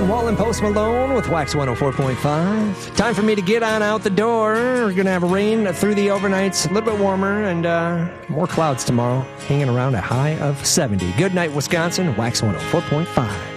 Aaron Wall and Post Malone with Wax 104.5. Time for me to get on out the door. We're going to have rain through the overnights, a little bit warmer, and more clouds tomorrow, hanging around a high of 70. Good night, Wisconsin. Wax 104.5.